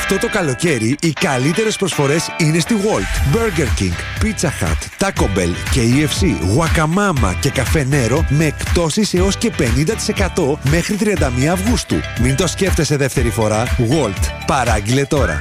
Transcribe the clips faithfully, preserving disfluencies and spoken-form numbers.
Αυτό το καλοκαίρι οι καλύτερες προσφορές είναι στη Walt. Burger King, Pizza Hut, Taco Bell, κέι εφ σι, Wakamama και Καφέ Νέρο με εκπτώσεις έως και πενήντα τοις εκατό μέχρι τριάντα μία Αυγούστου. Μην το σκέφτεσαι δεύτερη φορά. Walt. Παράγγειλε τώρα.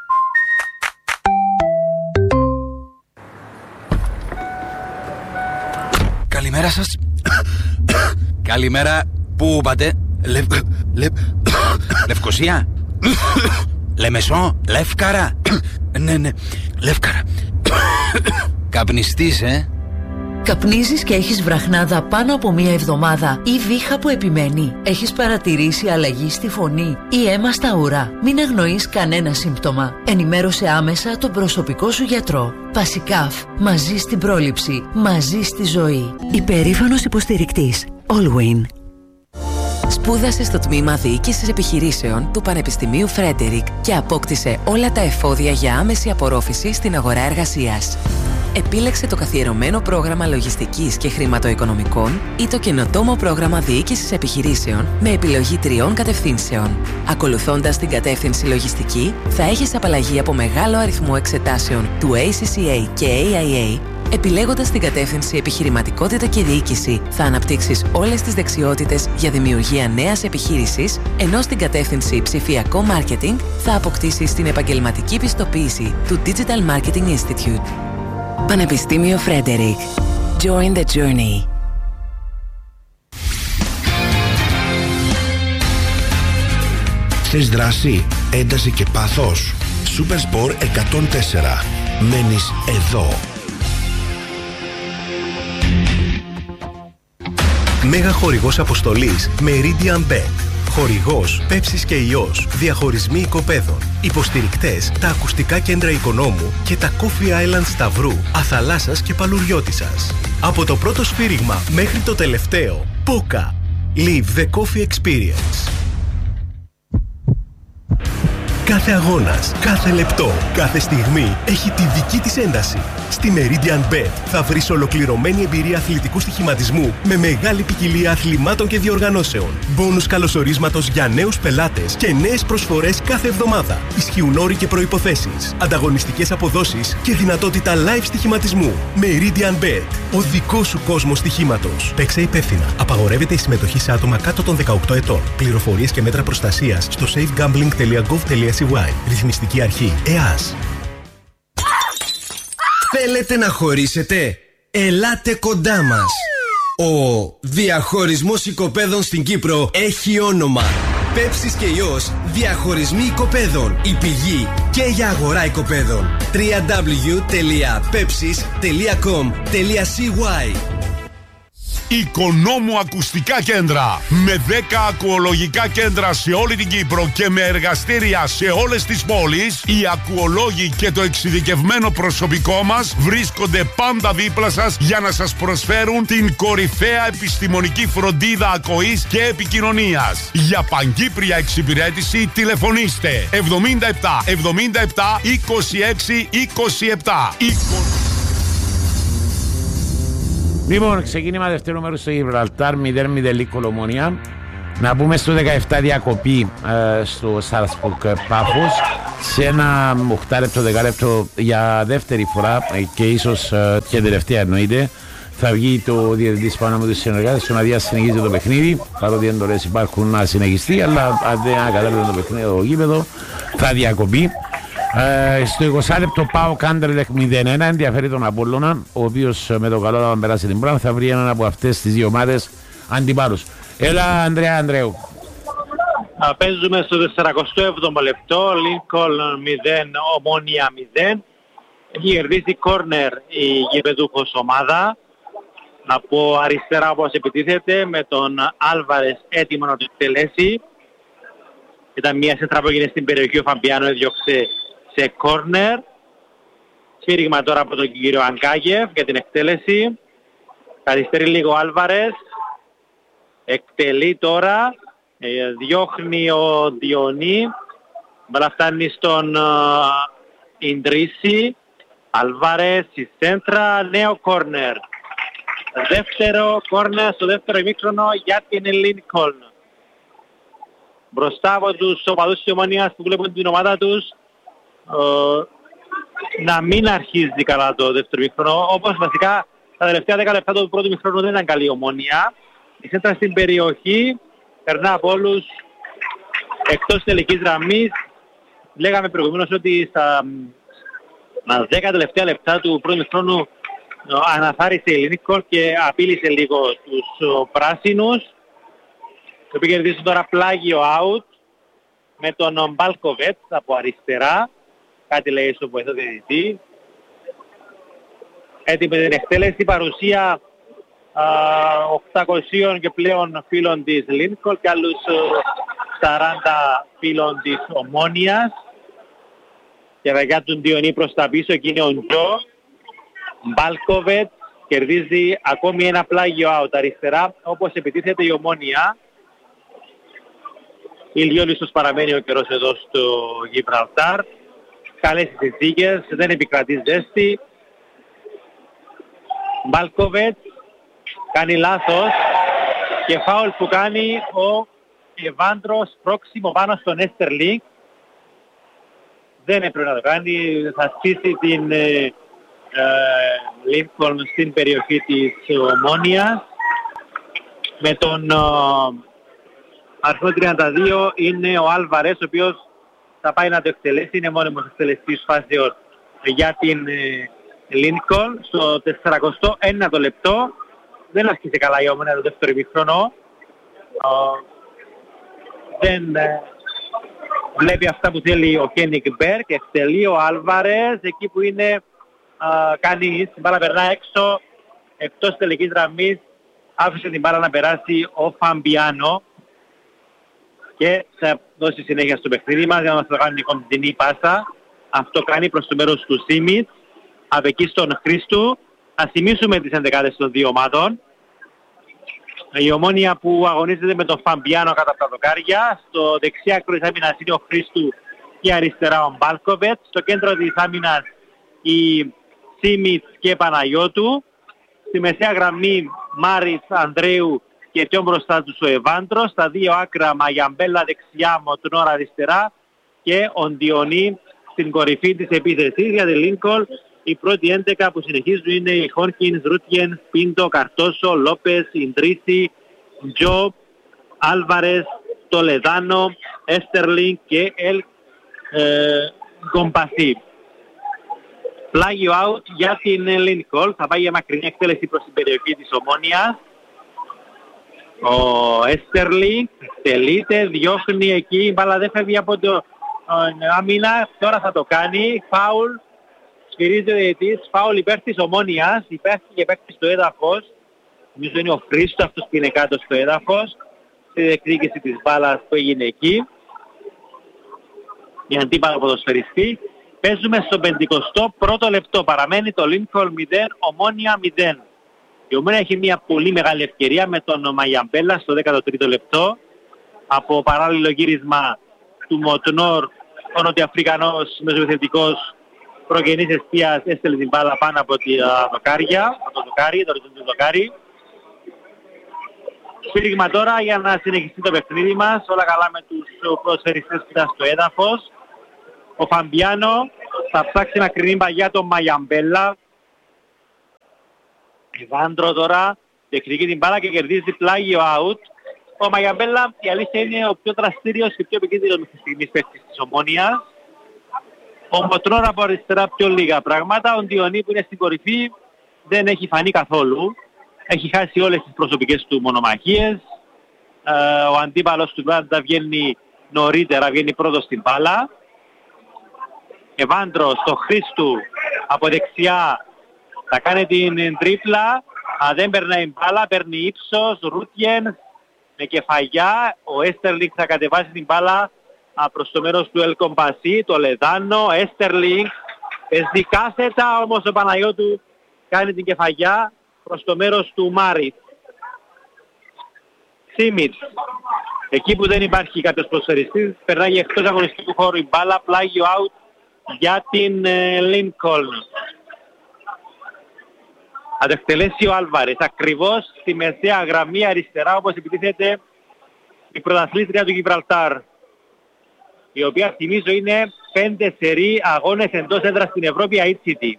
Καλημέρα σας. Καλημέρα. Πού πάτε? Λευ... Λευ... Λευκοσία. Λεμεσό. Λεύκαρα. Ναι, ναι. Λεύκαρα. Καπνιστής, ε. Καπνίζεις και έχεις βραχνάδα πάνω από μία εβδομάδα ή βήχα που επιμένει? Έχεις παρατηρήσει αλλαγή στη φωνή ή αίμα στα ουρά? Μην αγνοείς κανένα σύμπτωμα. Ενημέρωσε άμεσα τον προσωπικό σου γιατρό. Πασικάφ. Μαζί στην πρόληψη. Μαζί στη ζωή. Υπερήφανος υποστηρικτής. Allwyn. Σπούδασε στο τμήμα Διοίκησης Επιχειρήσεων του Πανεπιστημίου Φρέντερικ και απόκτησε όλα τα εφόδια για άμεση απορρόφηση στην αγορά εργασίας. Επίλεξε το καθιερωμένο πρόγραμμα λογιστικής και χρηματοοικονομικών ή το καινοτόμο πρόγραμμα Διοίκησης Επιχειρήσεων με επιλογή τριών κατευθύνσεων. Ακολουθώντας την κατεύθυνση λογιστική, θα έχεις απαλλαγή από μεγάλο αριθμό εξετάσεων του έι σι σι έι και έι άι έι. Επιλέγοντας την κατεύθυνση επιχειρηματικότητα και διοίκηση, θα αναπτύξεις όλες τις δεξιότητες για δημιουργία νέας επιχείρησης, ενώ στην κατεύθυνση ψηφιακό marketing θα αποκτήσεις την επαγγελματική πιστοποίηση του Digital Marketing Institute. Πανεπιστήμιο Φρέντερικ. Join the journey. Θες δράση, ένταση και πάθος? Supersport εκατόν τέσσερα. Μένεις εδώ. Μέγα χορηγός αποστολής Meridian Bet. Χορηγός Πέψης και Ιός. Διαχωρισμοί οικοπαίδων. Υποστηρικτές τα ακουστικά κέντρα Οικονόμου και τα Coffee Island Σταυρού, Αθαλάσσας και Παλουριώτισσας. Από το πρώτο σφύριγμα μέχρι το τελευταίο. Πόκα. Live the coffee experience. Κάθε αγώνας, κάθε λεπτό, κάθε στιγμή έχει τη δική της ένταση. Στη Meridian Bet θα βρεις ολοκληρωμένη εμπειρία αθλητικού στοιχηματισμού με μεγάλη ποικιλία αθλημάτων και διοργανώσεων. Μπόνους καλωσορίσματος για νέους πελάτες και νέες προσφορές κάθε εβδομάδα. Ισχύουν όροι και προϋποθέσεις, ανταγωνιστικές αποδόσεις και δυνατότητα live στοιχηματισμού. Meridian Bet, ο δικός σου κόσμος στοιχήματος. Παίξε υπεύθυνα. Απαγορεύεται η συμμετοχή σε άτομα κάτω των δεκαοκτώ ετών. Πληροφορίες και μέτρα προστασίας στο safegambling τελεία gov τελεία σι γουάι. Ρυθμιστική αρχή ΕΑΣ. Θέλετε να χωρίσετε? Ελάτε κοντά μας. Ο διαχωρισμός οικοπαίδων στην Κύπρο έχει όνομα. Πέψης και Ιός, διαχωρισμοί οικοπαίδων. Η πηγή και για αγορά οικοπαίδων. double-u double-u double-u τελεία pepsis τελεία com τελεία σι γουάι. Οικονόμου Ακουστικά Κέντρα. Με δέκα ακουολογικά κέντρα σε όλη την Κύπρο και με εργαστήρια σε όλες τις πόλεις, οι ακουολόγοι και το εξειδικευμένο προσωπικό μας βρίσκονται πάντα δίπλα σας για να σας προσφέρουν την κορυφαία επιστημονική φροντίδα ακοής και επικοινωνίας. Για παγκύπρια εξυπηρέτηση τηλεφωνήστε εβδομήντα επτά εβδομήντα επτά είκοσι έξι είκοσι επτά. Λοιπόν, ξεκίνημα δεύτερο μέρος στο Γιβραλτάρ, μηδέν μηδέν Λίκ Κολομόνια. Να πούμε στο δεκαεπτά διακοπή ε, στο Σάρασπουργκ Πάφος, σε ένα οκτώ λεπτό δέκα λεπτό για δεύτερη φορά ε, και ίσως ε, και τελευταία εννοείται. Θα βγει το διαιτητής πάνω με τους συνεργάτες στο να δει αν συνεχίζει το παιχνίδι. Παρότι εντολές υπάρχουν να συνεχιστεί, αλλά αν δεν καταλάβει το παιχνίδι το γήπεδο, θα διακοπεί. Ε, στο είκοσι λεπτό πάω Κάντερλεχ μηδέν ένα, ενδιαφέρει τον Απόλλωνα, ο οποίος με το καλό θα περάσει την πράγμα, θα βρει έναν από αυτές τις δύο ομάδες αντιπάλους. Έλα Ανδρέα Ανδρέου. Παίζουμε στο σαράντα έβδομο λεπτό, Λίνκολν μηδέν, Ομόνια μηδέν. Έχει κερδίσει κόρνερ η γηπεδούχος ομάδα. Από αριστερά όπως επιτίθεται, με τον Άλβαρες έτοιμο να το εκτελέσει. Ήταν μια σέντρα που έγινε στην περιοχή, ο Φαμπιάνο έδιωξε σε κόρνερ. Σφύριγμα τώρα από τον κύριο Αγκάγεφ για την εκτέλεση. Καθυστερεί λίγο ο Άλβαρες. Εκτελεί τώρα. Ε, διώχνει ο Διονύ. Μπαλά φτάνει στον Ιντρίσι. Άλβαρες η σέντρα. Νέο κόρνερ. Δεύτερο κόρνερ στο δεύτερο ημίχρονο για την Λίνκολν. μπροστά από τους οπαδούς της Ομόνοιας που βλέπουν την ομάδα τους ε, να μην αρχίζει καλά το δεύτερο μήχρονο, όπως βασικά τα τελευταία δέκα λεπτά του πρώτου μήχρονου δεν ήταν καλή η Ομόνια. Η σέντρα στην περιοχή περνά από όλους εκτός τελικής γραμμής. Λέγαμε προηγουμένως ότι στα δέκα τελευταία λεπτά του πρώτου μηχρόνου αναθάρισε η Λίνκολν και απείλησε λίγο τους πράσινους. Το οποίο κερδίσουν τώρα πλάγιο out με τον Μπάλκοβετ από αριστερά. Κάτι λέει στο βοηθό διαιτητή. Έτοιμη την εκτέλεση, παρουσία α, οκτακοσίων και πλέον φίλων της Λίνκολν και άλλους σαράντα φίλων της Ομόνοιας. Και για τον Διονύ προς τα πίσω, εκεί είναι ο Τζο. Μπάλκοβετ κερδίζει ακόμη ένα πλάγιο out αριστερά, όπως επιτίθεται η Ομόνια. Ηλιόλιστος παραμένει ο καιρός εδώ στο Γιβραλτάρ. Καλές οι συνθήκες, δεν επικρατεί ζέστη. Μπάλκοβετ κάνει λάθος και φάουλ που κάνει ο Εβάντρος πρόξιμο πάνω στον Έστερλινγκ. Δεν έπρεπε να το κάνει, θα στήσει την ε, Λίνκολν στην περιοχή της Ομόνοιας. Με τον ε, αριθμό τριάντα δύο είναι ο Άλβαρες, ο οποίος θα πάει να το εκτελέσει, είναι μόνιμος εκτελεστής φάσεων για την Λίνκολν. Στο τεσσαρακοστό ένατο λεπτό δεν άρχισε καλά η Ομόνια το δεύτερο ημίχρονο. Δεν ε, βλέπει αυτά που θέλει ο Κένικ Μπέρκ, εκτελεί ο Άλβαρες, εκεί που είναι α, κάνει την μπάλα περνά έξω, εκτός τελικής γραμμής, άφησε την μπάλα να περάσει ο Φαμπιάνο και θα δώσει συνέχεια στο παιχνίδι μας για να μας το κάνει κοντινή πάσα. Αυτό κάνει προς το μέρος του Σίμιτ, από εκεί στον Χρήστου. Ας θυμίσουμε τις ενδεκάδες των δύο ομάδων. Η Ομόνια που αγωνίζεται με τον Φαμπιάνο κατά τα δοκάρια. Στο δεξιά άκρο της άμυνας είναι ο Χρήστου και αριστερά ο Μπάλκοβετ. Στο κέντρο της άμυνας η Σίμιτ και Παναγιώτου. Στη μεσαία γραμμή Μάρις, Ανδρέου και πιο μπροστά τους ο Εβάντρος. Στα δύο άκρα Μαγιαμπέλα δεξιά, Μοτνόρ αριστερά και ο Διονύ στην κορυφή της επίθεσης για τη Λίνκολν. Οι πρώτοι έντεκα που συνεχίζουν είναι οι Χόρκινς, Ρούτιεν, Πίντο, Καρτόσο, Λόπες, Ιντρίση, Τζο, Άλβαρες, Τολεδάνο, Έστερλινγκ και Ελ ε, Γκομπασί. Πλάγιο out για την Λίνκολν. Θα πάει για μακρινή εκτέλεση προς την περιοχή της Ομόνιας. Ο Έστερλινγκ τελείται, διώχνει εκεί, η μπάλα δεν φεύγει από το άμυνα. Τώρα θα το κάνει, φάουλ. Σφυρίζει ο διαιτητής, φάουλ υπέρ της Ομόνοιας, υπέφυγε παίκτης στο έδαφος. Νομίζω είναι ο Χρήστος αυτός που είναι κάτω στο έδαφος. Στη διεκδίκηση της μπάλας που έγινε εκεί. Η αντίπαλο ποδοσφαιριστή. Παίζουμε στο πενηκοστό πρώτο λεπτό. Παραμένει το Λίνκολν μηδέν, Ομόνια μηδέν. Η Ομόνια έχει μια πολύ μεγάλη ευκαιρία με τον Μαγιαμπέλα στο δέκατο τρίτο λεπτό. Από παράλληλο γύρισμα του Μοτνόρ, ο Νοτιοαφρικανός μεσοεπιθετικός προγενής εστίας έστελε την μπάλα πάνω από τη δοκάρια, από το δοκάρι, το οριζόντιο δοκάρι. Σφύριγμα τώρα για να συνεχιστεί το παιχνίδι μας, όλα καλά με τους προσφαιριστές που ήταν στο έδαφος. Ο Φαμπιάνο θα ψάξει να κρίνει για τον Μαγιαμπέλα. Ιβάντρο τώρα διεκδικεί την μπάλα και κερδίζει πλάγιο out. Ο Μαγιαμπέλα η αλήθεια είναι ο πιο δραστήριος και πιο επικίνδυνος μέχρι στιγμής παίκτης της Ομόνοιας. Ο Μοτρόρα από αριστερά πιο λίγα πράγματα. Ο Διονύ που είναι στην κορυφή δεν έχει φανεί καθόλου. Έχει χάσει όλες τις προσωπικές του μονομαχίες. Ε, ο αντίπαλος του Βάντα βγαίνει νωρίτερα, βγαίνει πρώτος στην μπάλα. Εβάντρο στο Χρήστου από δεξιά θα κάνει την τρίπλα. Α, δεν περνάει μπάλα, παίρνει ύψος. Ρούτιεν με κεφαγιά. Ο Έστερλινγκ θα κατεβάσει την μπάλα προς το μέρος του Ελκομπασί, το Λεδάνο, Έστερλινγκ. Παίζει κάθετα, όμως ο Παναγιώτου κάνει την κεφαγιά προς το μέρος του Μάρι. Σίμιτς. Εκεί που δεν υπάρχει κάποιος προσφαιριστής, περνάει εκτός αγωνιστικού χώρου η μπάλα, πλάγιο out για την Λίνκολν. Θα το εκτελέσει ο Άλβαρες, ακριβώς στη μεσαία γραμμή αριστερά, όπως επιτίθεται η πρωταθλήτρια του Γιβραλτάρ, η οποία θυμίζω είναι πέντε σερί αγώνες εντός έδρας στην Ευρώπη έιτς σι τι.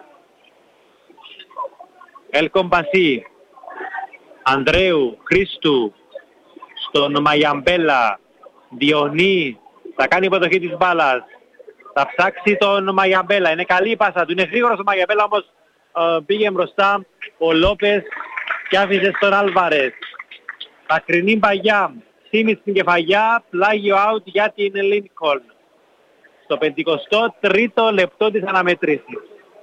Ελκομπασί, Ανδρέου, Χρήστου, στον Μαγιαμπέλα, Διονύ, θα κάνει υποδοχή της μπάλας, θα ψάξει τον Μαγιαμπέλα, είναι καλή η πάσα του, είναι γρήγορος ο Μαγιαμπέλα, όμως ε, πήγε μπροστά ο Λόπες και άφησε στον Άλβαρες. Μακρινή παγιά, Σίμις στην κεφαγιά, πλάγιο out για την Λίνκολν. Στο πενηκοστό τρίτο λεπτό της αναμετρήσης.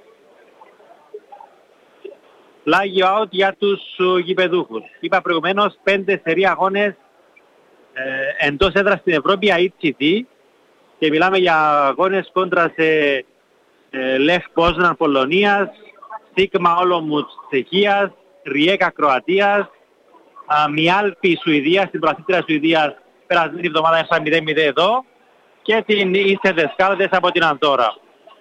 Πλάγιο out για τους γηπεδούχους. Είπα προηγουμένως πέντε σερί αγώνες ε, εντός έδρας στην Ευρώπη έιτς σι τι και μιλάμε για αγώνες κόντρα σε ε, Λεφ Πόσναν Πολωνίας, Σίγμα Όλομουτς Τσεχίας, Ριέκα Κροατίας, Μιάλπη Σουηδίας, στην πρωταθλήτρια Σουηδίας περασμένη εβδομάδα έφτασε μηδέν μηδέν εδώ και την Ίστε Δεσκάλδες από την Ανδόρα.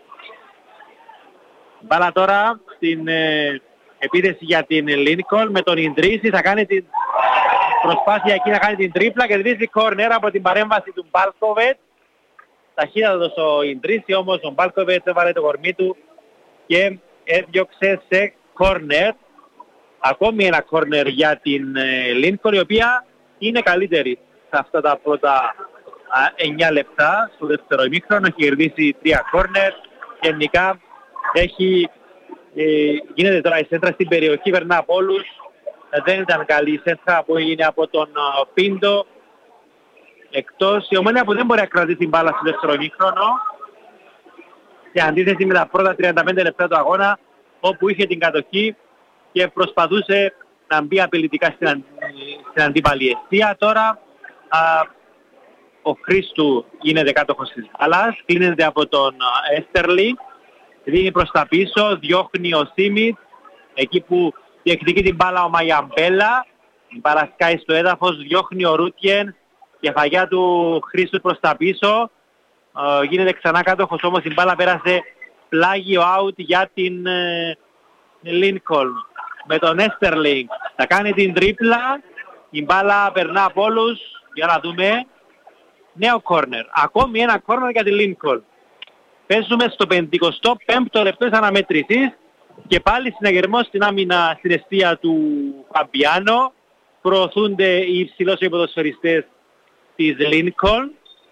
Μπάλα τώρα στην ε, επίθεση για την Λίνκολν με τον Ιντρίση, θα κάνει την προσπάθεια εκεί να κάνει την τρίπλα και δίδει κόρνερ από την παρέμβαση του Μπάλκοβετ. Ταχύτατος ο Ιντρίση, όμως ο Μπάλκοβετ έβαλε το κορμί του και έδιωξε σε κόρνερ. Ακόμη ένα κόρνερ για την Λίνκολν, η οποία είναι καλύτερη σε αυτά τα πρώτα εννιά λεπτά στο δεύτερο ημίχρονο. Έχει κερδίσει τρία κόρνερ. Γενικά έχει, ε, γίνεται τώρα η σέντρα στην περιοχή, περνά από όλους. Ε, δεν ήταν καλή η σέντρα που έγινε από τον uh, Πίντο. Εκτός η Ομόνια που δεν μπορεί να κρατήσει την μπάλα στο δεύτερο ημίχρονο, σε αντίθεση με τα πρώτα τριάντα πέντε λεπτά του αγώνα, όπου είχε την κατοχή και προσπαθούσε να μπει απειλητικά στην, αν, στην αντίπαλη αιστεία. Τώρα α, ο Χρήστου γίνεται κάτοχος της μπάλας, κλείνεται από τον Έστερλι, δίνει προς τα πίσω, διώχνει ο Σίμιτ, εκεί που διεκδικεί την μπάλα ο Μαγιαμπέλα, η μπάλα σκάει στο έδαφος, διώχνει ο Ρούτιεν, κεφαγιά του Χρήστου προς τα πίσω, α, γίνεται ξανά κάτοχος, όμως η μπάλα πέρασε πλάγιο out για την Λίνκολν. Με τον Έστερλινγκ θα κάνει την τρίπλα, η μπάλα περνά από όλους, για να δούμε, νέο κόρνερ, ακόμη ένα κόρνερ για τη Λίνκολν. Παίζουμε στο πενηκοστό πέμπτο λεπτό της αναμέτρησης και πάλι συναγερμός στην άμυνα στην αιστεία του Φαμπιάνο, προωθούνται οι υψηλώς υποδοσφαιριστές της Λίνκολν,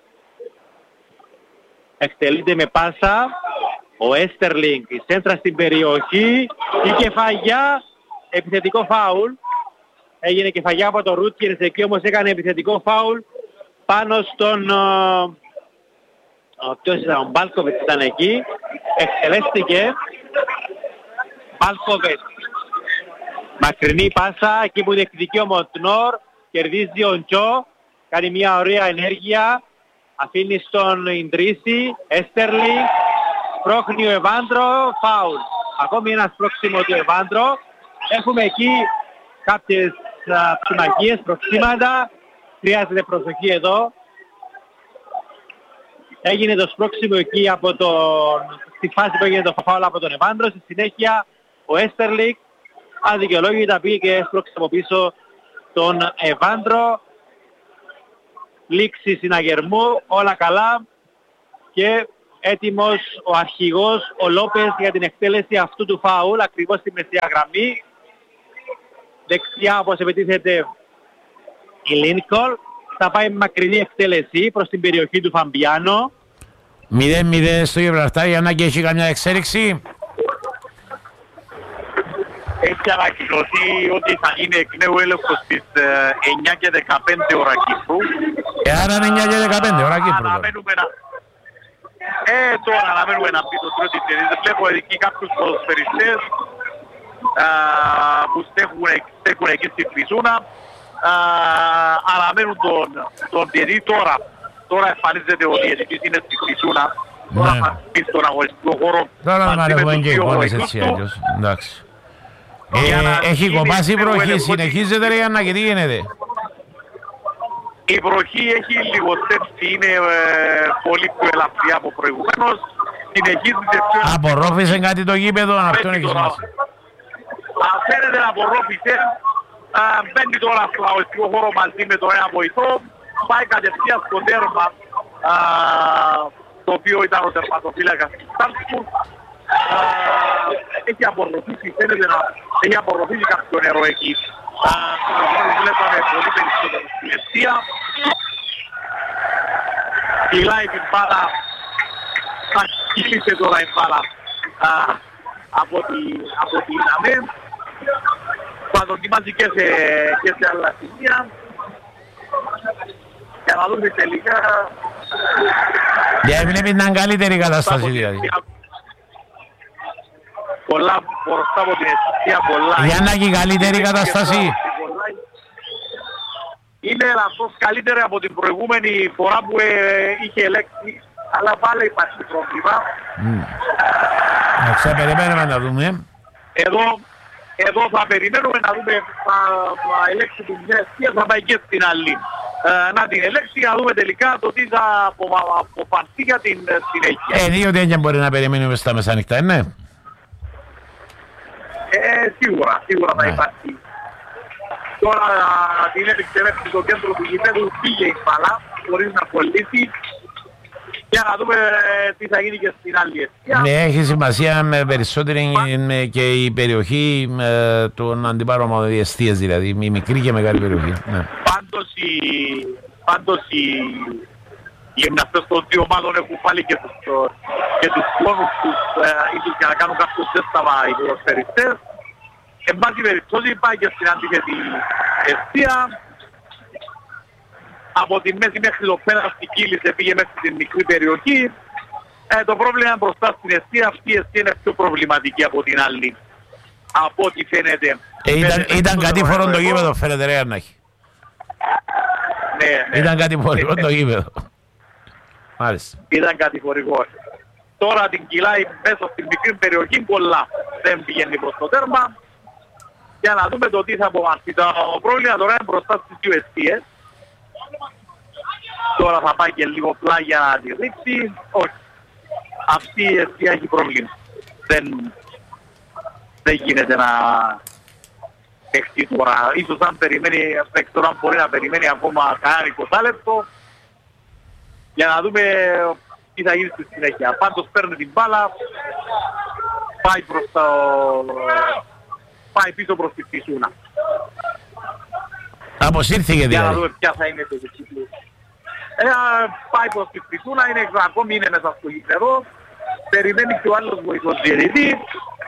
εκτελείται με πάσα ο Έστερλινγκ, η σέντρα στην περιοχή, η κεφαγιά, επιθετικό φάουλ. Έγινε κεφαγιά από τον Ρούτκερς, εκεί όμως έκανε επιθετικό φάουλ πάνω στον... Ο ποιος ήταν, ο Μπάλκοβετ ήταν εκεί, εκτελέστηκε. Μπάλκοβετ, μακρινή πάσα, εκεί που διεκδικεί ο Μοντνόρ, κερδίζει ο Ντζο, κάνει μια ωραία ενέργεια, αφήνει στον Ιντρίση, Έστερλινγκ, πρόχνει ο Εβάντρο, φάουλ. Ακόμη ένα σπρώξιμο του Εβάντρο. Έχουμε εκεί κάποιες ψημακίες, προξήματα. Χρειάζεται προσοχή εδώ. Έγινε το σπρώξιμο εκεί από τον... στη φάση που έγινε το φάουλ από τον Εβάντρο. Στη συνέχεια ο Έστερλινγκ αδικαιολόγητα πήγε και έσπρωξε από πίσω τον Εβάντρο. Λήξη συναγερμού, όλα καλά και έτοιμος ο αρχηγός, ο Λόπες, για την εκτέλεση αυτού του φάουλ, ακριβώς στη μεσαία γραμμή. Δεξιά, όπως επιτίθεται η Λίνκολν, θα πάει μακρινή εκτέλεση προς την περιοχή του Φαμπιάνο. μηδέν μηδέν στο Γιβραλτάρ, η Ανάγκη έχει καμιά εξέλιξη. Έχει ανακοινωθεί ότι θα γίνει εκ νέου έλεγχος στις εννιά και δεκαπέντε ώρα Κύπρου. Ε, άρα είναι εννιά και δεκαπέντε ώρα Κύπρου. Αναμένουμε να... Ε, τώρα αναμένουμε να πει το τρώτη τελείως. Βλέπω εκεί κάποιους ποδοσφαιριστές α, που στέχουν, στέχουν εκεί στη Φυσούνα. Α, αναμένουν τον, τον διαιτητή τώρα. Τώρα εμφανίζεται ο διαιτητής, είναι στη Φυσούνα. Ναι. Τώρα θα πει στον αγωνιστικό χώρο. Τώρα να έχουμε και εικόνες έτσι αλλιώς. Εντάξει. Ε, έχει κοπάσει η βροχή, συνεχίζεται ρε Άννα, και τι γίνεται? Η βροχή έχει λιγοστέψει, είναι ε, πολύ πιο ελαφριά από προηγουμένως. Συνεχίζεται πιο... Απορρόφησε κάτι το γήπεδο, αυτό έχει σημασία. Φαίνεται να απορρόφησε, Α, μπαίνει τώρα στο αγωνιστικό χώρο μαζί με το ένα βοηθό, πάει κατευθείαν στο τέρμα, α, το οποίο ήταν ο τερματοφύλακας του Στάρτσπουργκ. Έχει απορροφήσει, φαίνεται να έχει απορροφήσει κάποιο νερό εκεί. Βλέπαμε πολύ περισσότερο στην αιστεία. Κυλάει την μπάλα, θα κύλησε τώρα η μπάλα από την ΑΜΕ. Θα δοκιμάζει και σε, και σε άλλα σημεία. Για να δούμε τελικά... Για βλέπεις να είναι καλύτερη η κατάσταση δηλαδή. Πολλά μπροστά από την αιστεία, πολλά... Για να έχει καλύτερη κατάσταση. Είναι αυτός καλύτερη από την προηγούμενη φορά που ε, είχε ελέγξει, αλλά πάλι υπάρχει πρόβλημα. Να ξαπεριμένουμε να δούμε. Εδώ, εδώ θα περιμένουμε να δούμε, θα, θα ελέγξει την μια αιστεία, θα πάει και στην άλλη. Ε, να την ελέγξει, να δούμε τελικά το τι θα αποφανθεί για την συνέχεια. Ε, δύο τέτοια μπορεί να περιμένουμε στα μεσάνυχτα, ναι. Ε, σίγουρα, σίγουρα θα υπάρχει. Τώρα την έπαιξε μέχρι το κέντρο του γηπέδου, πήγε η μπάλα, χωρίς να κολλήσει. Για να δούμε τι θα γίνει και στην άλλη αιστεία. Ναι, έχει σημασία με περισσότερη με και η περιοχή με των αντιπάρων αιστείας, δηλαδή η μικρή και μεγάλη περιοχή. Ναι. Πάντως οι, πάντως οι γυμναστές των δύο ομάδων έχουν πάλι και τους, και τους πόνους τους ε, για να κάνουν κάποιο ζέσταμα οι ποδοσφαιριστές. Εν πάση περιπτώσει πάει και στην αντίθετη αιστεία. Από τη μέση μέχρι το πέναλτι κύλησε, πήγε μέχρι την μικρή περιοχή. Ε, το πρόβλημα είναι μπροστά στην αιστεία. Αυτή η αιστεία είναι πιο προβληματική από την άλλη. Από ό,τι φαίνεται. Ε, ήταν ήταν κατήφορο το γήπεδο, φαίνεται ρε Αρνάχη. Ναι, ναι. Ήταν κατηφορικό το γήπεδο. Μάλιστα. Ήταν κατηφορικό. Τώρα την κυλάει μέσα στην μικρή περιοχή, πολλά δεν πηγαίνει προς το τέρμα. Για να δούμε το τι θα απομαρθεί. Το πρόβλημα τώρα είναι μπροστά στις δύο αιστείες. Τώρα θα πάει και λίγο πλάγια για να τη ρίξει. Όχι. Αυτή η αιστεία έχει πρόβλημα. Δεν, δεν γίνεται να δεχτεί τώρα. Ίσως αν περιμένει, αν μπορεί να περιμένει ακόμα κανένα είκοσι λεπτό. Για να δούμε τι θα γίνει στη συνέχεια. Πάντως παίρνει την μπάλα. Πάει προς το... πάει πίσω προς τη Φυσούνα. Αποσύρθηκε δηλαδή. Για να δούμε ποια θα είναι το δεξίπλο. Ε, πάει προς τη Φυσούνα, είναι ακόμη είναι μέσα στο γήπεδο. Περιμένει και ο άλλος βοηθός διαιτητή.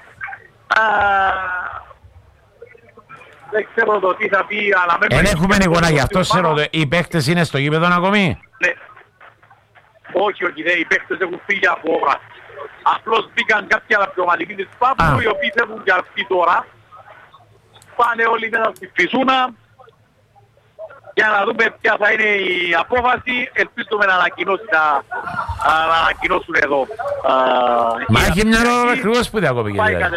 Δεν ξέρω το τι θα πει, αλλά... Εν έχουμε εικόνα γι' αυτό σε ρωτώ. Οι παίχτες είναι στο γήπεδο ακόμη? Ναι. Όχι, όχι, ναι, οι παίχτες έχουν φύγει από ώρα. Απλώς μπήκαν κάποιοι αναπληρωματικοί της Πάπου, οι οποίοι θέλουν και αυτοί τώρα. Πάνε όλοι μέσα στη Φυσούνα. Για να δούμε ποια θα είναι η απόφαση. Ελπίζουμε να ανακοινώσει τα, να ανακοινώσουν εδώ. Μα έχει μια ώρα ακριβώς που διακόπηκε δηλαδή.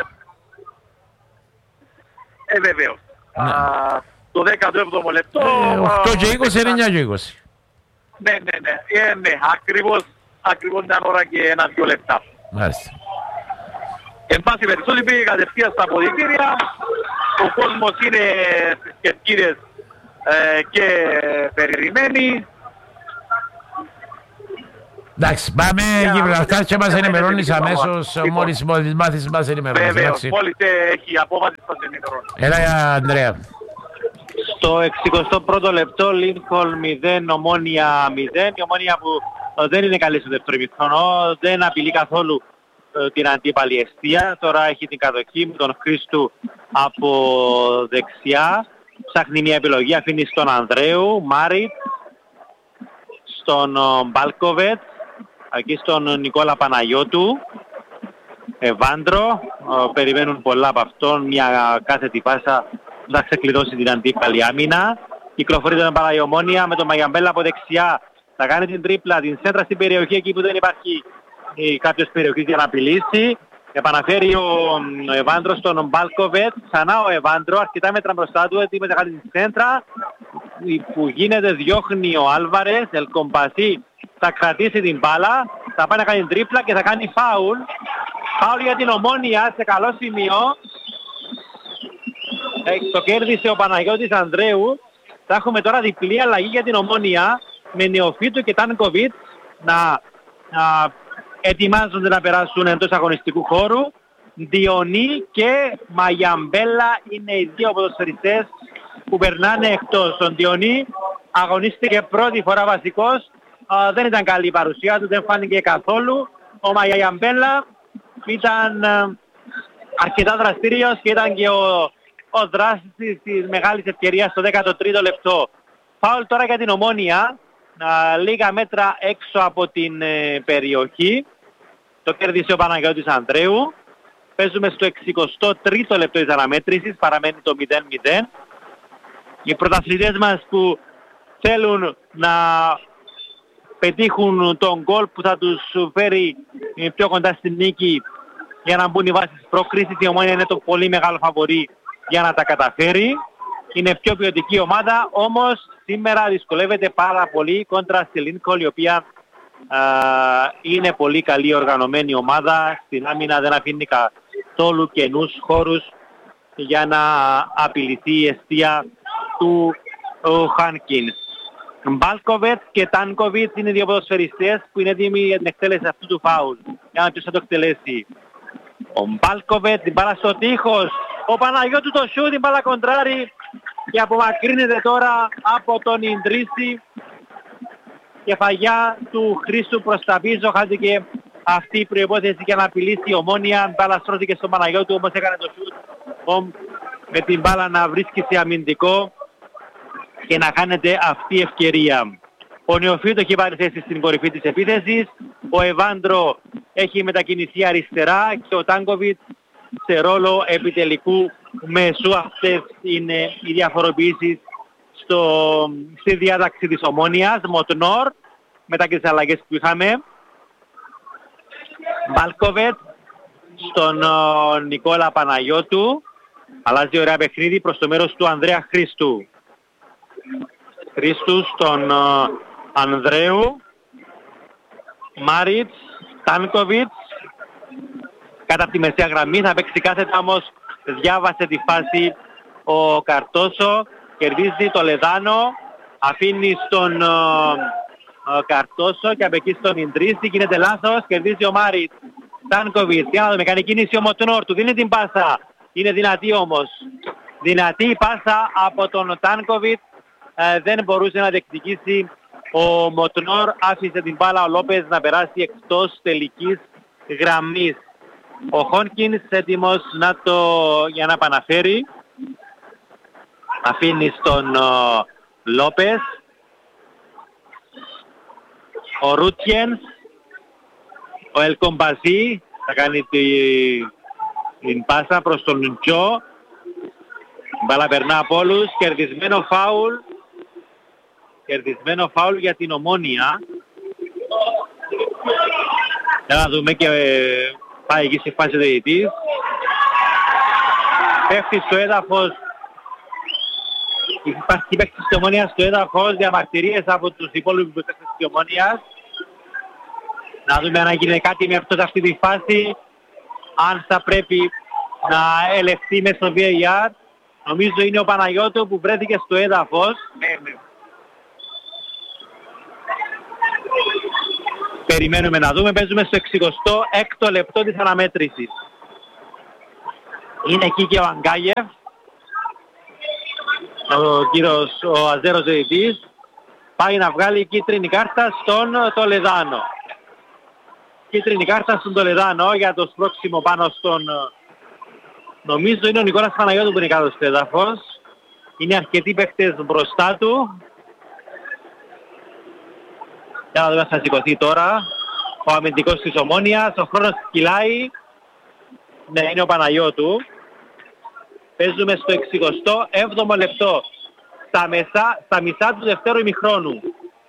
Ε, βεβαίως. Το δέκατο έβδομο λεπτό. οκτώ και είκοσι, εννιά και είκοσι. Ναι, ναι, ναι. Ε, ναι. Ακριβώς, ακριβώς μια ώρα και ένα-δυο λεπτά. Μάλιστα. Εν πάση περιπτώσει πήγε κατευθείαν στα αποδυτήρια. Ο κόσμος είναι στις κερκίδες ε, και περιμένει. Εντάξει, πάμε Γιβραλτάρ και μας ενημερώνεις αμέσως μόλις μάθεις μας ενημερώνεις. Βεβαίως, μόλις έχει απόφαση μας ενημερώνει. Έλα Ανδρέα. Στο εξηκοστό πρώτο λεπτό Λίνκολν μηδέν, Ομόνια μηδέν. Η Ομόνια που δεν είναι καλή στο δεύτερο ημιχρόνο, δεν απειλεί καθόλου την αντίπαλη αιστεία. Τώρα έχει την κατοχή με τον Χρήστου από δεξιά. Ψάχνει μια επιλογή, αφήνει στον Ανδρέου, Μάριτ, στον Μπάλκοβετ, εκεί στον Νικόλα Παναγιώτου, Εβάντρο. Περιμένουν πολλά από αυτόν, μια κάθετη πάσα θα ξεκλειδώσει την αντίπαλη άμυνα. Κυκλοφορεί τον μπάλα η Ομόνια με τον Μαγιαμπέλα από δεξιά. Θα κάνει την τρίπλα, την σέντρα στην περιοχή εκεί που δεν υπάρχει κάποιος περιοχής για να απειλήσει. Επαναφέρει ο Εβάντρο στον Μπάλκοβετ. Ξανά ο Εβάντρο, αρκετά μέτρα μπροστά του, έτοιμος να κάνει την σέντρα. Που γίνεται, διώχνει ο Άλβαρες, Ελκομπασί θα κρατήσει την μπάλα, θα πάει να κάνει τρίπλα και θα κάνει φάουλ. Φάουλ για την Ομόνια σε καλό σημείο. ε, το κέρδισε ο Παναγιώτης Ανδρέου. Θα έχουμε τώρα διπλή αλλαγή για την Ομόνια με Νεοφίτου και Τάνκοβιτς να, να ετοιμάζονται να περάσουν εντός αγωνιστικού χώρου. Διονύ και Μαγιαμπέλα είναι οι δύο ποδοσφαιριστές που περνάνε εκτός. Ο Διονύ αγωνίστηκε πρώτη φορά βασικός, α, δεν ήταν καλή η παρουσία του, δεν φάνηκε καθόλου. Ο Μαγιαμπέλα ήταν α, αρκετά δραστήριος και ήταν και ο, ο δράστης της μεγάλης ευκαιρίας στο δέκατο τρίτο λεπτό. Φάουλ τώρα για την Ομόνια, α, λίγα μέτρα έξω από την ε, περιοχή. Το κέρδισε ο Παναγιώτης Ανδρέου. Παίζουμε στο εξηκοστό τρίτο λεπτό της αναμέτρησης, παραμένει το μηδέν μηδέν. Οι πρωταθλητές μας που θέλουν να πετύχουν τον γκολ που θα τους φέρει πιο κοντά στην νίκη για να μπουν οι βάσεις της πρόκρισης. Η Ομόνια είναι το πολύ μεγάλο φαβορί για να τα καταφέρει. Είναι πιο ποιοτική ομάδα, όμως σήμερα δυσκολεύεται πάρα πολύ κόντρα στη Λίνκολ, η οποία α, είναι πολύ καλή οργανωμένη ομάδα. Στην άμυνα δεν αφήνει καθόλου καινούς χώρους για να απειληθεί η εστία του Χάνκινς. Μπάλκοβετς και Τάνκοβιτς είναι δύο ποδοσφαιριστές που είναι έτοιμοι για την εκτέλεση αυτού του φάουλ. Για να ποιος θα το εκτελέσει. Ο Μπάλκοβετς, την μπάλα στο τείχος. Ο Παναγιώτου το σιούτ, την μπάλα κοντράρει και απομακρύνεται τώρα από τον Ιντρίση. Κεφαγιά του Χρήστου προς τα πίσω, χάθηκε αυτή η προϋπόθεση για να απειλήσει η Ομόνια. Μπάλα στρώθηκε στον Παναγιώτου, όμως έκανε το σιούτ με την μπάλα να βρίσκει σε αμυντικό και να κάνετε αυτή η ευκαιρία. Ο Νεοφίτου έχει πάρει θέση στην κορυφή της επίθεσης. Ο Εβάντρο έχει μετακινηθεί αριστερά και ο Τάνκοβιτς σε ρόλο επιτελικού μεσού. Αυτές είναι οι διαφοροποιήσεις στο, στη διάταξη της Ομόνιας. Μοτνόρ, μετά και τις αλλαγές που είχαμε. Μπάλκοβετ στον ο, Νικόλα Παναγιώτου. Αλλάζει ωραία παιχνίδι προς το μέρος του Ανδρέα Χρήστου. Χρήστου στον ο, Ανδρέου. Μάριτς, Τάνκοβιτς. Κατά από τη μεσαία γραμμή θα παίξει κάθετα, όμως διάβασε τη φάση ο Καρτόσο. Κερδίζει το Λεδάνο. Αφήνει στον ο, ο Καρτόσο και από εκεί στον Ιντρίση. Γίνεται λάθος. Κερδίζει ο Μάριτς. Τάνκοβιτς. Για να δούμε. Κάνει κίνηση ο Μοτνόρ. Του δίνει την πάσα. Είναι δυνατή όμως. Δυνατή η πάσα από τον Τάνκοβιτς. Ε, δεν μπορούσε να διεκδικήσει ο Μοτνόρ. Άφησε την μπάλα ο Λόπες να περάσει εκτός τελικής γραμμής. Ο Χόνκινς έτοιμος να το, για να επαναφέρει. Αφήνει στον ο, Λόπες. Ο Ρούτιενς. Ο Ελκομπαζή θα κάνει τη, την πάσα προς τον Τζο. Μπάλα περνά από όλους. Κερδισμένο φάουλ. Κερδισμένο φάουλ για την Ομόνια. Για να δούμε και ε, πάει εκεί στη φάση διαιτητής. Πέφτει στο έδαφος. Υπάρχει παίκτης της Ομόνιας στο έδαφος. Διαμαρτυρίες από τους υπόλοιπους παίκτες της Ομόνιας. Να δούμε αν έγινε κάτι με αυτό σε αυτή τη φάση. Αν θα πρέπει να ελευθεί μέσα στο βι έι αρ. Νομίζω είναι ο Παναγιώτου που βρέθηκε στο έδαφος. Περιμένουμε να δούμε. Παίζουμε στο εξηκοστό έκτο λεπτό της αναμέτρησης. Είναι εκεί και ο Αγκάγεφ. Ο κύριος ο Αζέρος διαιτητής. Πάει να βγάλει κίτρινη κάρτα στον Τολεδάνο. Κίτρινη κάρτα στον Τολεδάνο για το σπρώξιμο πάνω στον... Νομίζω είναι ο Νικόλας Παναγιώτου που είναι κάτω στο έδαφος. Είναι αρκετοί παίκτες μπροστά του. Για να δούμε αν θα σηκωθεί τώρα. Ο αμυντικός της Ομόνιας. Ο χρόνος κυλάει. Ναι, είναι ο Παναγιώτου. Παίζουμε στο εξηκοστό έβδομο λεπτό. Στα, μεσά, στα μισά του δευτέρου ημιχρόνου.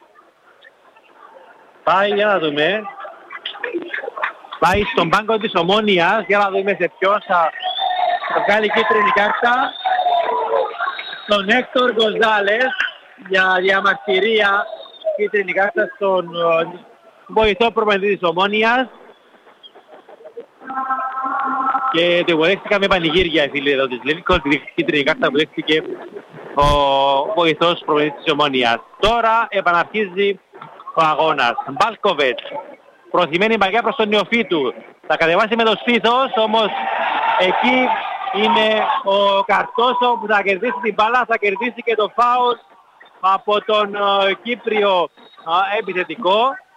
Πάει, για να δούμε. Πάει στον πάγκο της Ομόνιας. Για να δούμε σε ποιος θα, θα βγάλει κίτρινη κάρτα. Στον Έκτορ Γκοζάλες για διαμαρτυρία. Κίτρινη κάρτα στον βοηθό προπονητή της Ομόνιας. και το υποδέχτηκα με πανηγύρια οι φίλοι εδώ της Λίνκολ, τη κίτρινη κάρτα που δέχτηκε ο βοηθός προπονητής της Ομόνοιας. Τώρα επαναρχίζει ο αγώνας. Μπάλκοβετς, προθυμένη μπαγιά προς τον νεοφύτου. Θα κατεβάσει με το Σφίθος, όμως εκεί είναι ο Καρτόσο που θα κερδίσει την μπάλα, θα κερδίσει και το φάουλ από τον uh, Κύπριο uh, επιθετικό.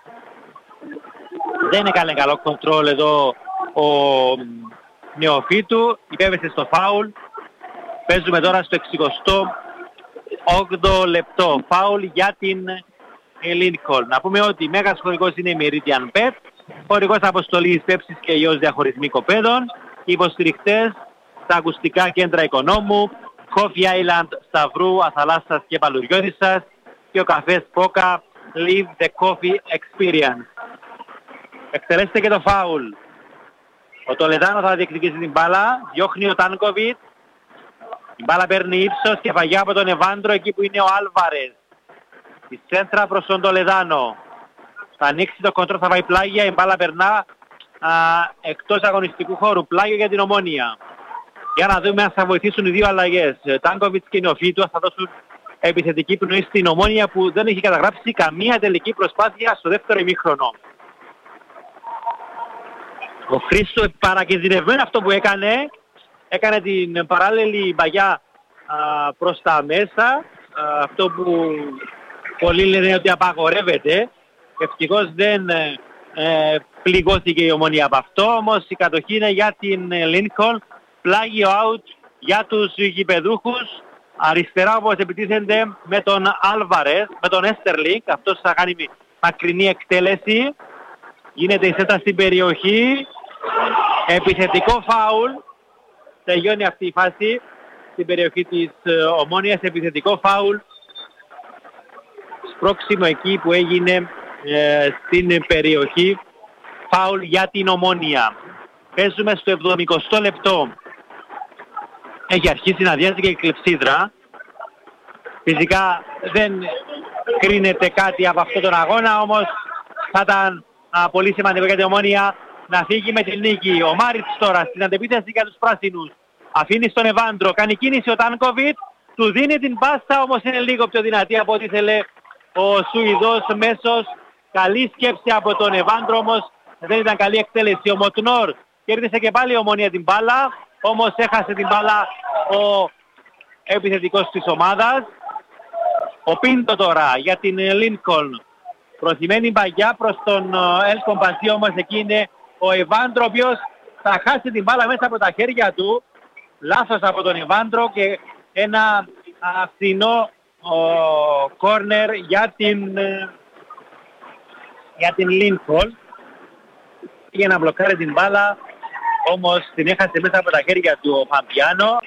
Δεν έκανε καλό κοντρόλ εδώ ο νεοφύτου, υπέβησε στο φάουλ. Παίζουμε τώρα στο εξηκοστό όγδοο λεπτό. Φάουλ για την Lincoln. Να πούμε ότι μέγας χορηγός είναι η Meridian Bet, χορηγός αποστολής Πέψης και Ιός διαχωρισμοί κοπέδων, υποστηριχτές στα ακουστικά κέντρα Οικονόμου, Coffee Island Σταυρού, Αθαλάσσας και Παλουριώτισσας και ο καφές Πόκα Live the Coffee Experience. Εκτελέστε και το φάουλ. Ο Τολεδάνο θα διεκδικήσει την μπάλα, διώχνει ο Τάνκοβιτ, η μπάλα παίρνει ύψος και φαγιά από τον Εβάντρο εκεί που είναι ο Άλβαρες. Η σέντρα προς τον Τολεδάνο. Θα ανοίξει το κοντρό, θα πάει πλάγια, η μπάλα περνά α, εκτός αγωνιστικού χώρου. Πλάγιο για την Ομόνια. Για να δούμε αν θα βοηθήσουν οι δύο αλλαγές. Τάνκοβιτς και Νεοφύτου θα δώσουν επιθετική πνοή στην Ομόνια που δεν έχει καταγράψει καμία τελική προσπάθεια στο δεύτερο ημίχρονο. Ο Χρήστο παρακινδυνευμένο αυτό που έκανε, έκανε την παράλληλη μπαγιά α, προς τα μέσα, α, αυτό που πολλοί λένε ότι απαγορεύεται. Ευτυχώς δεν ε, πληγώθηκε η Ομόνια από αυτό, όμως η κατοχή είναι για την Lincoln, πλάγιο out για τους γηπεδούχους. Αριστερά όπως επιτίθενται με τον Άλβαρες, με τον Έστерлινγκ, αυτός θα κάνει μακρινή εκτέλεση. Γίνεται η σέτα στην περιοχή, επιθετικό φάουλ, τελειώνει αυτή η φάση στην περιοχή της Ομόνοιας, επιθετικό φάουλ, σπρώξιμο εκεί που έγινε ε, στην περιοχή, φάουλ για την Ομόνια. Παίζουμε στο εβδομηκοστό λεπτό, έχει αρχίσει να διάζει και η κλεψίδρα, φυσικά δεν κρίνεται κάτι από αυτόν τον αγώνα, όμως θα ήταν Α, πολύ σημαντικό για την Ομόνια να φύγει με την νίκη. Ο Μάριτς τώρα στην αντεπίθεση για τους πράσινους. Αφήνει στον Εβάντρο. Κάνει κίνηση ο Τάνκοβιτ. Του δίνει την πάσα, όμως είναι λίγο πιο δυνατή από ό,τι ήθελε ο Σουηδός μέσος. Καλή σκέψη από τον Εβάντρο, όμως δεν ήταν καλή εκτέλεση. Ο Μοτνόρ κέρδισε και πάλι η Ομόνια την μπάλα, όμως έχασε την μπάλα ο επιθετικός της ομάδας. Ο Πίντο τώρα για την Lincoln. Προθυμένη μπαγιά προς τον Ελ Κομπασί, όμως εκεί είναι ο Εβάντρο, ο οποίος θα χάσει την μπάλα μέσα από τα χέρια του. Λάθος από τον Εβάντρο και ένα φθηνό κόρνερ για την, για την Lincoln. Πήγε να μπλοκάρει την μπάλα, όμως την έχασε μέσα από τα χέρια του ο Φαμπιάνο.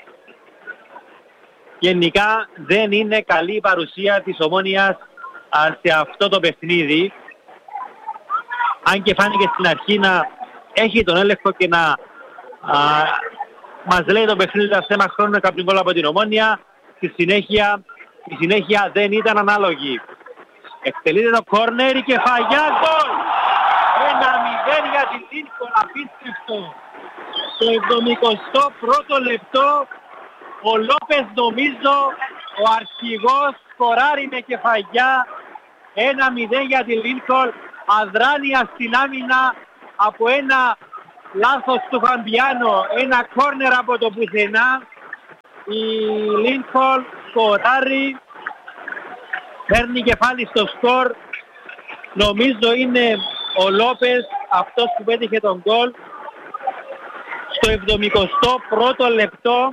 Γενικά δεν είναι καλή η παρουσία της Ομόνοιας σε αυτό το παιχνίδι, αν και φάνηκε στην αρχή να έχει τον έλεγχο και να α, μας λέει το παιχνίδι τα θέμα χρόνου κάποιον γκολ από την Ομόνια. Στη συνέχεια, η συνέχεια δεν ήταν ανάλογη. Εκτελείται το κόρνερ και φαγιά γκολ. Ένα μηδέν για την Lincoln, απίστευτο. Στο εβδομηκοστό πρώτο λεπτό ο Λόπες, νομίζω ο αρχηγός, σκοράρει με κεφαγιά. Ένα μηδέν για τη Lincoln, αδράνεια στην άμυνα από ένα λάθος του Φαμπιάνο, ένα κόρνερ από το πουθενά. Η Lincoln σκοράρει, παίρνει κεφάλι στο σκορ. Νομίζω είναι ο Λόπες αυτός που πέτυχε τον γκολ. Στο εβδομηκοστό πρώτο λεπτό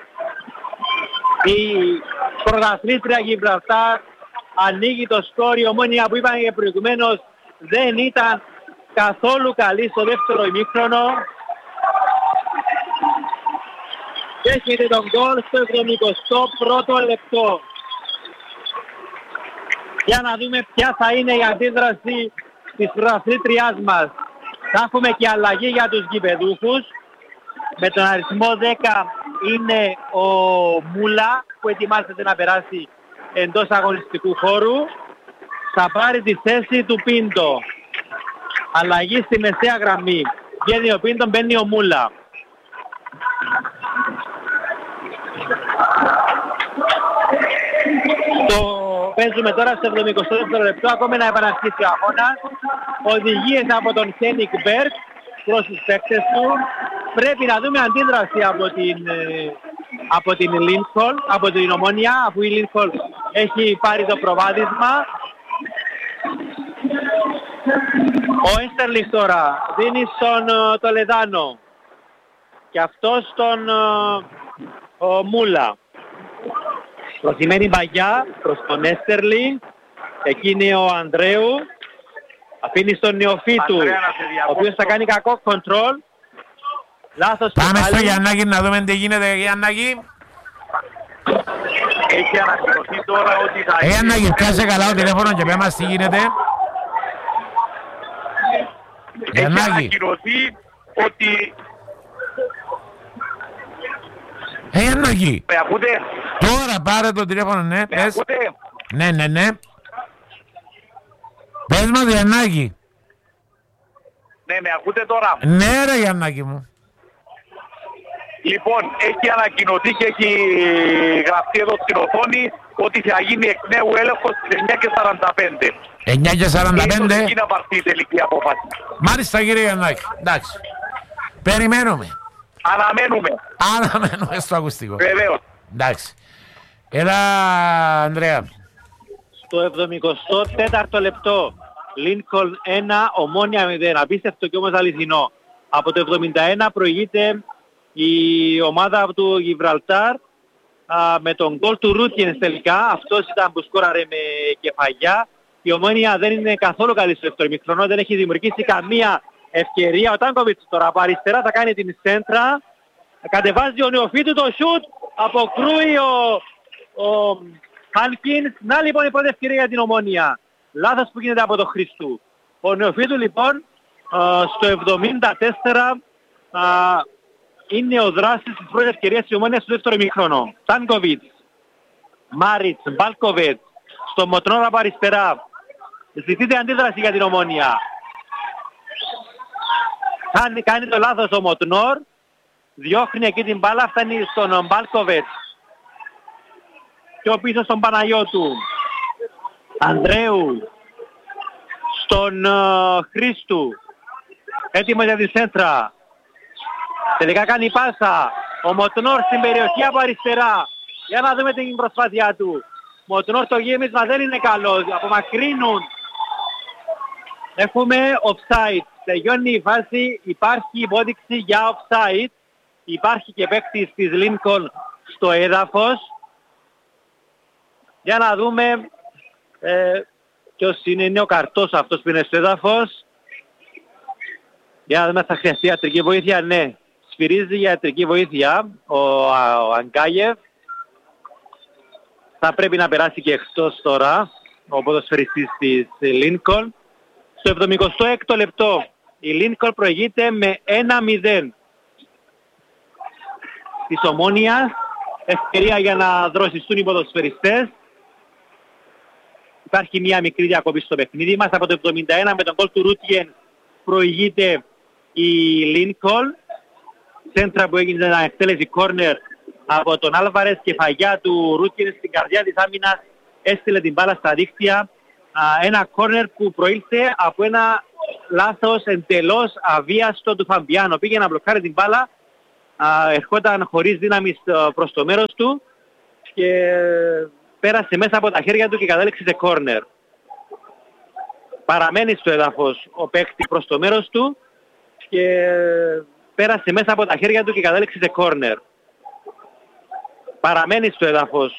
η πρωταθλήτρια Γιβραλτάρ ανοίγει το σκορ. Η Ομόνια, που είπαμε και προηγουμένως, δεν ήταν καθόλου καλή στο δεύτερο ημίχρονο. Έχετε τον γκολ στο εβδομηκοστό πρώτο λεπτό. Για να δούμε ποια θα είναι η αντίδραση της πρωταθλήτριάς μας. Θα έχουμε και αλλαγή για τους γηπεδούχους. Με τον αριθμό δέκα είναι ο Μούλα που ετοιμάζεται να περάσει εντός αγωνιστικού χώρου. Θα πάρει τη θέση του Πίντο. Αλλαγή στη μεσαία γραμμή. Βγαίνει ο Πίντο, μπαίνει ο Μούλα. Το παίζουμε τώρα στο εβδομηκοστό δεύτερο λεπτό, ακόμα να επαναρχίσει ο αγώνας. Οδηγίες από τον Χένικ Μπέρκ προς τους παίκτες του. Πρέπει να δούμε αντίδραση από την, ε, από την Lincoln, από την Ομόνια, αφού η Lincoln έχει πάρει το προβάδισμα. Ο Έστερλιχ τώρα δίνει στον uh, Τολεδάνο και αυτός τον uh, ο Μούλα. Προθυμένη παγιά προς τον Έστερλιχ. Εκεί είναι ο Ανδρέου. Αφήνει στον Νεοφύτου, ο οποίος θα κάνει κακό κοντρόλ. Λάθος. Πάμε στο Γιαννάκη να δούμε τι γίνεται, Γιαννάκη. Έχει ανακοινωθεί τώρα ότι θα... Ε, Γιαννάκη, πιάσε καλά το τηλέφωνο και πέ μας τι γίνεται. Έχει ανακοινωθεί ότι... Ε, Γιαννάκη. Με ακούτε? Τώρα πάρε το τηλέφωνο, ναι, Με πες. ακούτε? Ναι, ναι, ναι. Πες μας, Γιαννάκη. Ναι, με ακούτε τώρα? Ναι ρε Γιαννάκη μου. Λοιπόν, έχει ανακοινωθεί και έχει γραφτεί εδώ στην οθόνη ότι θα γίνει εκ νέου έλεγχος στις εννιά και σαράντα πέντε. εννιά και σαράντα πέντε. Ίσως εκεί να πάρθει η τελική απόφαση. Μάλιστα κύριε Γιαννάκη. Εντάξει. Περιμένουμε. Αναμένουμε. Αναμένουμε στο ακουστικό. Βεβαίως. Εντάξει. Έλα Ανδρέα. Στο εβδομηκοστό τέταρτο λεπτό. Λίνκολν ένα, Ομόνια μηδέν. Απίστευτο και όμως αληθινό. Από το εβδομήντα ένα προηγείται η ομάδα του Γιβραλτάρ α, με τον γκολ του Ρούτιενς τελικά. Αυτός ήταν που σκόραρε με κεφαγιά. Η Ομόνια δεν είναι καθόλου καλή στο δεύτερο ημίχρονο. Δεν έχει δημιουργήσει καμία ευκαιρία. Ο Τάνκοβιτς τώρα από αριστερά θα κάνει την σέντρα. Κατεβάζει ο Νεοφύτου το σουτ. Αποκρούει ο, ο Χάνκινς. Να λοιπόν η πρώτη ευκαιρία για την Ομόνια. Λάθος που γίνεται από τον Χριστού. Ο Νεοφύτου λοιπόν α, στο εβδομήντα τέσσερα α, είναι ο δράσης της πρώτης ευκαιρίας της Ομόνιας στο δεύτερο ημίχρονο. Τάνκοβιτς, Μάριτς, Μπάλκοβετς, στο Μοτνόρ από αριστερά. Ζητείται αντίδραση για την Ομόνια. Κάνει, κάνει το λάθος ο Μοτνόρ. Διώχνει εκεί την μπάλα, φτάνει στον Μπάλκοβετς. Πιο πίσω στον Παναγιώτου. Ανδρέου. Στον uh, Χρήστου. Έτοιμο για τη σέντρα. Τελικά κάνει πάσα. Ο Μοτνόρ στην περιοχή από αριστερά. Για να δούμε την προσπάθειά του. Μοτνόρ το γέμισμα δεν είναι καλό. Απομακρύνουν. Έχουμε offside. Τελειώνει η φάση. Υπάρχει υπόδειξη για offside. Υπάρχει και παίκτης της Lincoln στο έδαφος. Για να δούμε ε, ποιος είναι. Είναι ο Καρτός αυτός που είναι στο έδαφος. Για να δούμε θα χρειαστεί ιατρική βοήθεια. Ναι. Σφυρίζει για ιατρική βοήθεια ο, ο Αγκάγεφ. Θα πρέπει να περάσει και εκτός τώρα ο ποδοσφαιριστής της Lincoln. Στο εβδομηκοστό έκτο λεπτό η Lincoln προηγείται με ένα μηδέν της Ομόνιας. Ευκαιρία για να δροσιστούν οι ποδοσφαιριστές. Υπάρχει μια μικρή διακοπή στο παιχνίδι μας. Από το εβδομήντα ένα με τον γκολ του Ρούτιεν προηγείται η Lincoln. Σέντρα που έγινε να εκτέλεση κόρνερ από τον Άλβαρες και φαγιά του Ρούτιεν στην καρδιά της άμυνας έστειλε την μπάλα στα δίχτυα. Ένα κόρνερ που προήλθε από ένα λάθος εντελώς αβίαστο του Φαμπιάνο. Πήγε να μπλοκάρει την μπάλα, ερχόταν χωρίς δύναμη προς το μέρος του και πέρασε μέσα από τα χέρια του και κατέληξε σε κόρνερ. Παραμένει στο έδαφος ο παίκτης προς το μέρος του και πέρασε μέσα από τα χέρια του και κατέληξε σε κόρνερ. Παραμένει στο έδαφος